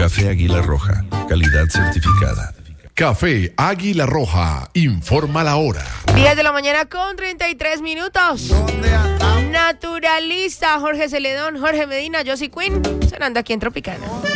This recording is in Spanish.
Café Águila Roja, calidad certificada. Café Águila Roja, informa la hora. 10 de la mañana con 33 minutos. Naturalista, Jorge Celedón, Jorge Medina, Josie Quinn, sonando aquí en Tropicana.